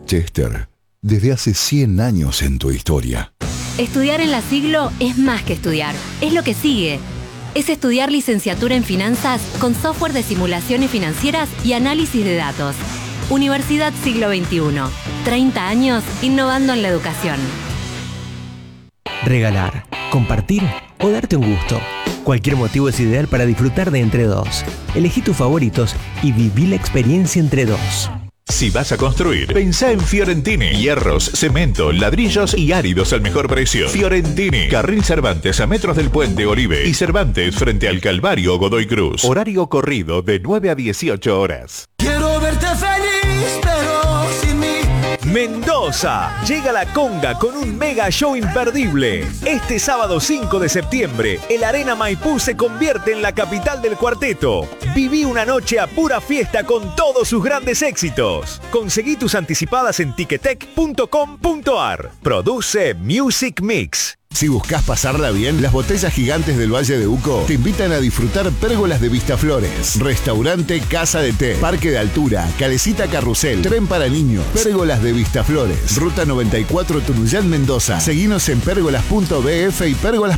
Chester, desde hace 100 años en tu historia. Estudiar en la Siglo es más que estudiar, es lo que sigue. Es estudiar licenciatura en finanzas con software de simulaciones financieras y análisis de datos. Universidad Siglo XXI. 30 años innovando en la educación. Regalar, compartir o darte un gusto. Cualquier motivo es ideal para disfrutar de Entre Dos. Elegí tus favoritos y viví la experiencia entre dos. Si vas a construir, pensá en Fiorentini. Hierros, cemento, ladrillos y áridos al mejor precio. Fiorentini. Carril Cervantes a metros del puente Oribe y Cervantes frente al Calvario Godoy Cruz. Horario corrido de 9 a 18 horas. Quiero verte feliz, pero sin mí. Mendoza. Llega la Conga con un mega show imperdible. Este sábado 5 de septiembre, el Arena Maipú se convierte en la capital del cuarteto. Viví una noche a pura fiesta con todos sus grandes éxitos. Conseguí tus anticipadas en ticketek.com.ar. Produce Music Mix. Si buscas pasarla bien, las botellas gigantes del Valle de Uco te invitan a disfrutar pérgolas de Vistaflores, restaurante Casa de Té, parque de altura, calecita carrusel, tren para niños, pérgolas de Vistaflores, ruta 94 Tunuyán Mendoza. Seguinos en pérgolas.bf y pérgolas